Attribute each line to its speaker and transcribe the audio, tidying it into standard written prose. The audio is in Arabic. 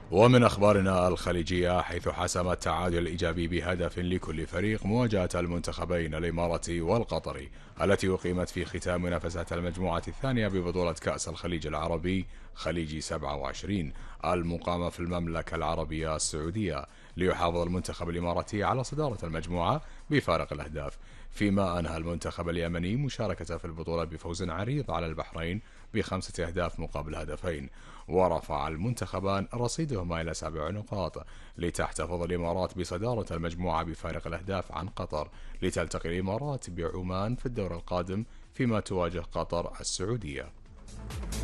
Speaker 1: ومن أخبارنا الخليجية، حيث حسم التعادل الإيجابي بهدف لكل فريق مواجهة المنتخبين الإماراتي والقطري التي أقيمت في ختام منافسات المجموعة الثانية ببطولة كأس الخليج العربي خليج 27 المقامة في المملكة العربية السعودية، ليحافظ المنتخب الإماراتي على صدارة المجموعة بفارق الأهداف، فيما أنهى المنتخب اليمني مشاركته في البطولة بفوز عريض على البحرين ب5 أهداف مقابل هدفين. ورفع المنتخبان رصيدهما إلى 7 نقاط، لتحتفظ الإمارات بصدارة المجموعة بفارق الأهداف عن قطر، لتلتقي الإمارات بعمان في الدور القادم، فيما تواجه قطر السعودية.